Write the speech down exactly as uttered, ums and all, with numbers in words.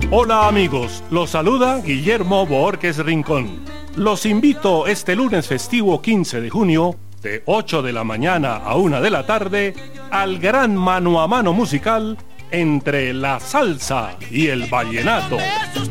Hola amigos, los saluda Guillermo Borges Rincón. Los invito este lunes festivo quince de junio, de ocho de la mañana a una de la tarde, al gran mano a mano musical entre la salsa y el vallenato.